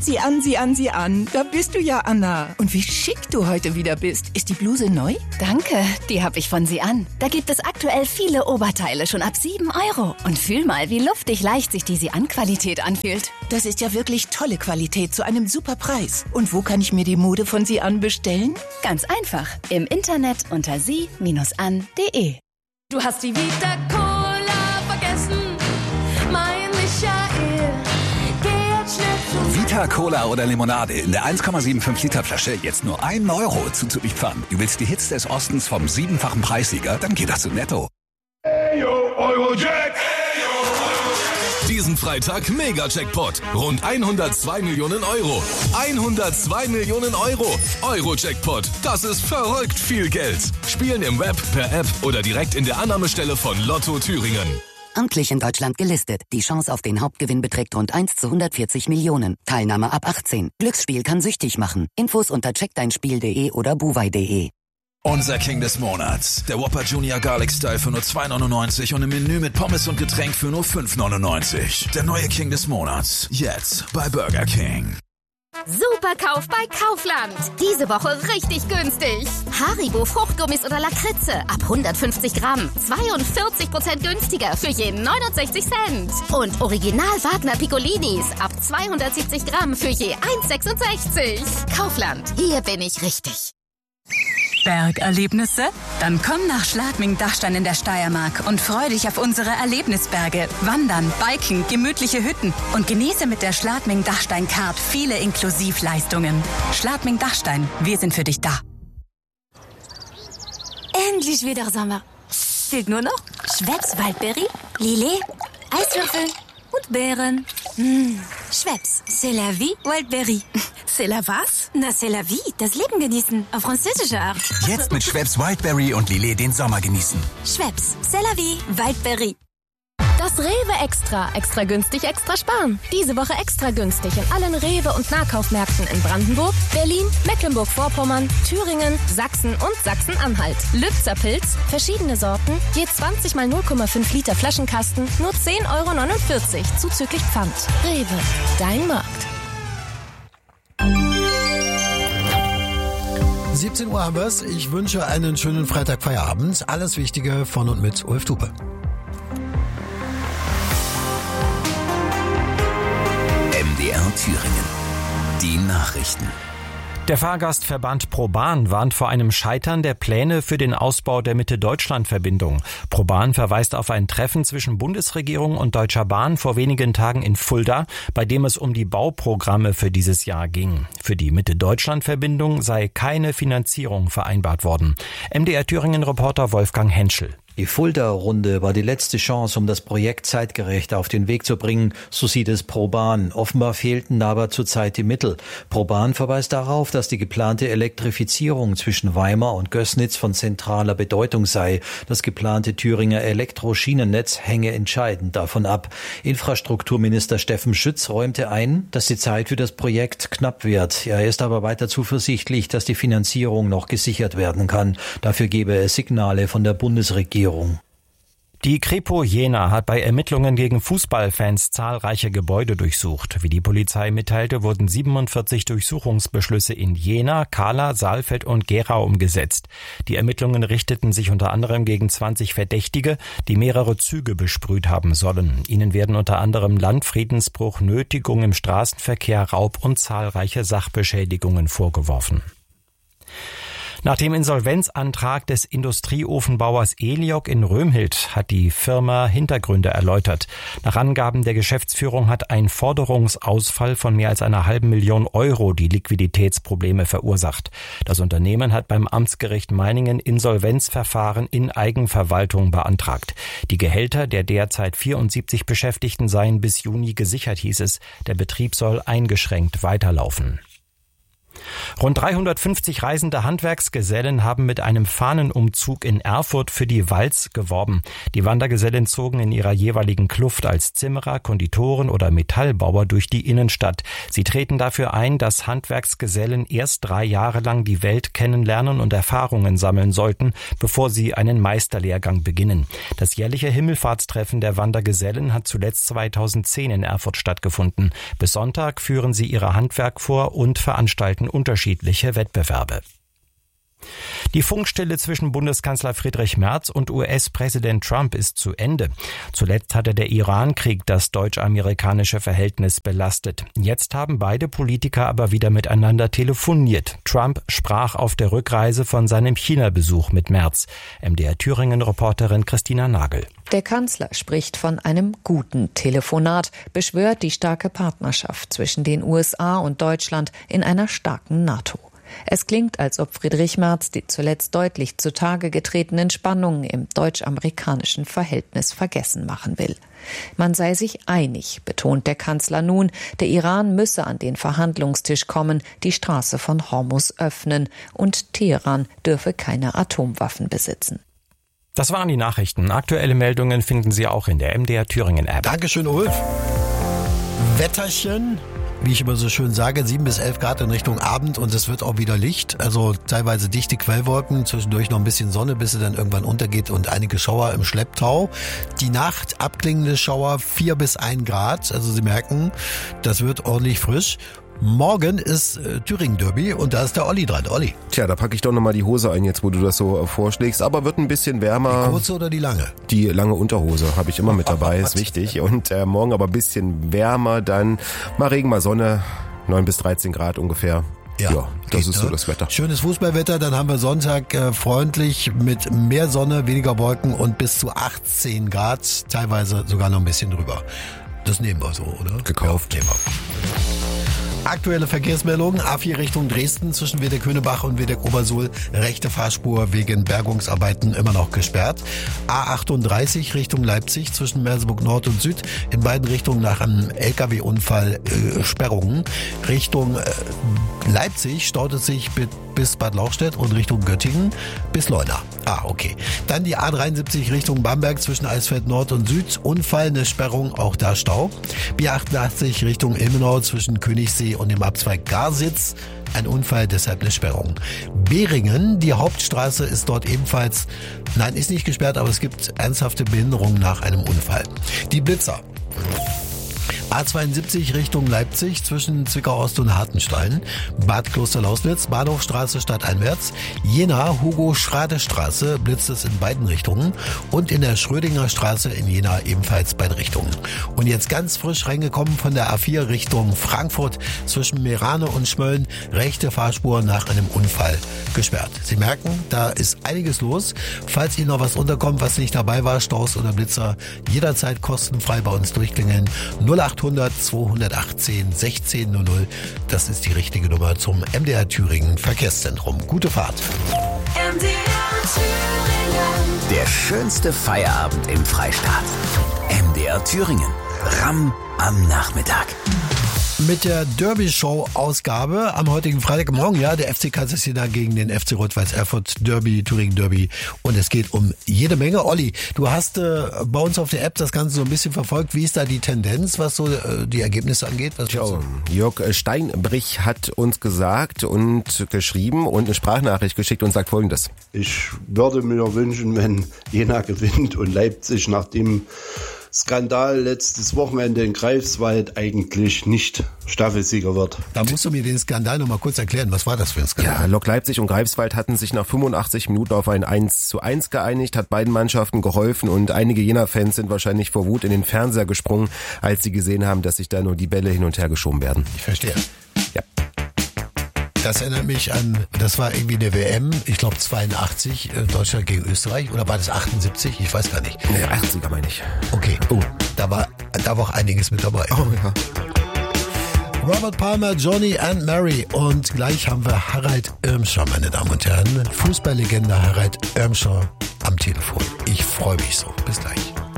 Sieh an, sieh an, sieh an. Da bist du ja, Anna. Und wie schick du heute wieder bist. Ist die Bluse neu? Danke, die habe ich von Sie an. Da gibt es aktuell viele Oberteile schon ab 7 €. Und fühl mal, wie luftig leicht sich die Sie-an-Qualität anfühlt. Das ist ja wirklich tolle Qualität zu einem super Preis. Und wo kann ich mir die Mode von Sie an bestellen? Ganz einfach. Im Internet unter sie-an.de. Du hast die Vita Cola vergessen, mein Michael. Geh jetzt schnell zu Vita Cola oder Limonade in der 1,75 Liter Flasche jetzt nur 1 € zuzüglich Pfand. Du willst die Hits des Ostens vom 7-fachen Preissieger? Dann geht das zu Netto. Eyo, Eurojack! Diesen Freitag Mega-Jackpot. Rund 102 Millionen €. 102 Millionen €. Euro-Jackpot. Das ist verrückt viel Geld. Spielen im Web, per App oder direkt in der Annahmestelle von Lotto Thüringen. Amtlich in Deutschland gelistet. Die Chance auf den Hauptgewinn beträgt rund 1 zu 140 Millionen. Teilnahme ab 18. Glücksspiel kann süchtig machen. Infos unter checkdeinspiel.de oder buwei.de. Unser King des Monats. Der Whopper Junior Garlic Style für nur 2,99 und im Menü mit Pommes und Getränk für nur 5,99. Der neue King des Monats. Jetzt bei Burger King. Superkauf bei Kaufland. Diese Woche richtig günstig. Haribo Fruchtgummis oder Lakritze ab 150 Gramm. 42% günstiger für je 69 Cent. Und Original Wagner Piccolinis ab 270 Gramm für je 1,66. Kaufland, hier bin ich richtig. Bergerlebnisse? Dann komm nach Schladming-Dachstein in der Steiermark und freu dich auf unsere Erlebnisberge. Wandern, Biken, gemütliche Hütten und genieße mit der Schladming-Dachstein-Card viele Inklusivleistungen. Schladming-Dachstein, wir sind für dich da. Endlich wieder Sommer. Fehlt nur noch Schweppes Waldbeere, Lillet, Eiswürfel und Beeren. Schweppes, c'est la vie, Wildberry. C'est la was? Na, c'est la vie, das Leben genießen, auf französische Art. Jetzt mit Schweppes Wildberry und Lillet den Sommer genießen. Schweppes, c'est la vie, Wildberry. Das Rewe Extra. Extra günstig, extra sparen. Diese Woche extra günstig in allen Rewe- und Nahkaufmärkten in Brandenburg, Berlin, Mecklenburg-Vorpommern, Thüringen, Sachsen und Sachsen-Anhalt. Lübzer Pilz, verschiedene Sorten, je 20 mal 0,5 Liter Flaschenkasten, nur 10,49 € zuzüglich Pfand. Rewe, dein Markt. 17 Uhr haben wir's. Ich wünsche einen schönen Freitagfeierabend. Alles Wichtige von und mit Ulf Tupe. MDR Thüringen. Die Nachrichten. Der Fahrgastverband ProBahn warnt vor einem Scheitern der Pläne für den Ausbau der Mitte-Deutschland-Verbindung. ProBahn verweist auf ein Treffen zwischen Bundesregierung und Deutscher Bahn vor wenigen Tagen in Fulda, bei dem es um die Bauprogramme für dieses Jahr ging. Für die Mitte-Deutschland-Verbindung sei keine Finanzierung vereinbart worden. MDR Thüringen-Reporter Wolfgang Henschel. Die Fulda-Runde war die letzte Chance, um das Projekt zeitgerecht auf den Weg zu bringen, so sieht es ProBahn. Offenbar fehlten aber zurzeit die Mittel. ProBahn verweist darauf, dass die geplante Elektrifizierung zwischen Weimar und Gößnitz von zentraler Bedeutung sei. Das geplante Thüringer Elektroschienennetz hänge entscheidend davon ab. Infrastrukturminister Steffen Schütz räumte ein, dass die Zeit für das Projekt knapp wird. Er ist aber weiter zuversichtlich, dass die Finanzierung noch gesichert werden kann. Dafür gebe es Signale von der Bundesregierung. Die Kripo Jena hat bei Ermittlungen gegen Fußballfans zahlreiche Gebäude durchsucht. Wie die Polizei mitteilte, wurden 47 Durchsuchungsbeschlüsse in Jena, Kahla, Saalfeld und Gera umgesetzt. Die Ermittlungen richteten sich unter anderem gegen 20 Verdächtige, die mehrere Züge besprüht haben sollen. Ihnen werden unter anderem Landfriedensbruch, Nötigung im Straßenverkehr, Raub und zahlreiche Sachbeschädigungen vorgeworfen. Nach dem Insolvenzantrag des Industrieofenbauers Eliog in Römhild hat die Firma Hintergründe erläutert. Nach Angaben der Geschäftsführung hat ein Forderungsausfall von mehr als 500.000 € die Liquiditätsprobleme verursacht. Das Unternehmen hat beim Amtsgericht Meiningen Insolvenzverfahren in Eigenverwaltung beantragt. Die Gehälter der derzeit 74 Beschäftigten seien bis Juni gesichert, hieß es. Der Betrieb soll eingeschränkt weiterlaufen. Rund 350 reisende Handwerksgesellen haben mit einem Fahnenumzug in Erfurt für die Walz geworben. Die Wandergesellen zogen in ihrer jeweiligen Kluft als Zimmerer, Konditoren oder Metallbauer durch die Innenstadt. Sie treten dafür ein, dass Handwerksgesellen erst 3 Jahre lang die Welt kennenlernen und Erfahrungen sammeln sollten, bevor sie einen Meisterlehrgang beginnen. Das jährliche Himmelfahrtstreffen der Wandergesellen hat zuletzt 2010 in Erfurt stattgefunden. Bis Sonntag führen sie ihr Handwerk vor und veranstalten unterschiedliche Wettbewerbe. Die Funkstille zwischen Bundeskanzler Friedrich Merz und US-Präsident Trump ist zu Ende. Zuletzt hatte der Iran-Krieg das deutsch-amerikanische Verhältnis belastet. Jetzt haben beide Politiker aber wieder miteinander telefoniert. Trump sprach auf der Rückreise von seinem China-Besuch mit Merz. MDR-Thüringen-Reporterin Christina Nagel. Der Kanzler spricht von einem guten Telefonat, beschwört die starke Partnerschaft zwischen den USA und Deutschland in einer starken NATO. Es klingt, als ob Friedrich Merz die zuletzt deutlich zutage getretenen Spannungen im deutsch-amerikanischen Verhältnis vergessen machen will. Man sei sich einig, betont der Kanzler nun, der Iran müsse an den Verhandlungstisch kommen, die Straße von Hormuz öffnen und Teheran dürfe keine Atomwaffen besitzen. Das waren die Nachrichten. Aktuelle Meldungen finden Sie auch in der MDR Thüringen App. Dankeschön, Ulf. Wetterchen. Wie ich immer so schön sage, 7 bis 11 Grad in Richtung Abend und es wird auch wieder Licht. Also teilweise dichte Quellwolken, zwischendurch noch ein bisschen Sonne, bis sie dann irgendwann untergeht und einige Schauer im Schlepptau. Die Nacht abklingende Schauer 4 bis 1 Grad. Also Sie merken, das wird ordentlich frisch. Morgen ist Thüringen-Derby und da ist der Olli dran. Olli. Tja, da packe ich doch nochmal die Hose ein, jetzt wo du das so vorschlägst. Aber wird ein bisschen wärmer. Die kurze oder die lange? Die lange Unterhose habe ich immer mit dabei, ist wichtig. Und morgen aber ein bisschen wärmer, dann mal Regen, mal Sonne, 9 bis 13 Grad ungefähr. Ja, das ist so das Wetter. Schönes Fußballwetter, dann haben wir Sonntag freundlich mit mehr Sonne, weniger Wolken und bis zu 18 Grad, teilweise sogar noch ein bisschen drüber. Das nehmen wir so, oder? Gekauft. Ja, nehmen wir. Aktuelle Verkehrsmeldungen, A4 Richtung Dresden zwischen Wedeck-Könebach und Wedeck-Obersuhl, rechte Fahrspur wegen Bergungsarbeiten immer noch gesperrt. A38 Richtung Leipzig zwischen Merseburg Nord und Süd, in beiden Richtungen nach einem LKW-Unfall Sperrungen. Richtung Leipzig staut es sich bis Bad Lauchstädt und Richtung Göttingen bis Leuna. Okay. Dann die A73 Richtung Bamberg zwischen Eisfeld Nord und Süd, Unfall, eine Sperrung, auch da Stau. B88 Richtung Ilmenau zwischen Königssee und dem Abzweig Garsitz, ein Unfall, deshalb eine Sperrung. Beringen, die Hauptstraße ist dort ebenfalls, nein, ist nicht gesperrt, aber es gibt ernsthafte Behinderungen nach einem Unfall. Die Blitzer. A72 Richtung Leipzig zwischen Zwickau Ost und Hartenstein, Bad Klosterlausnitz, Bahnhofstraße stadteinwärts, Jena, Hugo-Schrade-Straße blitzt es in beiden Richtungen und in der Schrödinger Straße in Jena ebenfalls beide Richtungen. Und jetzt ganz frisch reingekommen von der A4 Richtung Frankfurt zwischen Meerane und Schmölln, rechte Fahrspur nach einem Unfall gesperrt. Sie merken, da ist einiges los. Falls Ihnen noch was unterkommt, was nicht dabei war, Staus oder Blitzer, jederzeit kostenfrei bei uns durchklingeln. 0800 218 1600. Das ist die richtige Nummer zum MDR Thüringen Verkehrszentrum. Gute Fahrt. MDR Thüringen. Der schönste Feierabend im Freistaat. MDR Thüringen. Ramm am Nachmittag. Mit der Derby-Show-Ausgabe am heutigen Freitagmorgen, ja, der FC Kaiserslautern gegen den FC Rot-Weiß Erfurt, Derby, Thüringen-Derby, und es geht um jede Menge. Olli, du hast bei uns auf der App das Ganze so ein bisschen verfolgt. Wie ist da die Tendenz, was so die Ergebnisse angeht? Jörg Steinbrich hat uns gesagt und geschrieben und eine Sprachnachricht geschickt und sagt Folgendes. Ich würde mir wünschen, wenn Jena gewinnt und Leipzig nach dem Skandal letztes Wochenende in Greifswald eigentlich nicht Staffelsieger wird. Da musst du mir den Skandal noch mal kurz erklären. Was war das für ein Skandal? Ja, Lok Leipzig und Greifswald hatten sich nach 85 Minuten auf ein 1:1 geeinigt, hat beiden Mannschaften geholfen und einige Jena-Fans sind wahrscheinlich vor Wut in den Fernseher gesprungen, als sie gesehen haben, dass sich da nur die Bälle hin und her geschoben werden. Ich verstehe. Ja. Das erinnert mich an, das war irgendwie eine WM, ich glaube 82, Deutschland gegen Österreich, oder war das 78? Ich weiß gar nicht. Nee, 80er meine ich. Okay, da war auch einiges mit dabei. Oh ja. Robert Palmer, Johnny and Mary, und gleich haben wir Harald Irmscher, meine Damen und Herren. Fußballlegende Harald Irmscher am Telefon. Ich freue mich so. Bis gleich.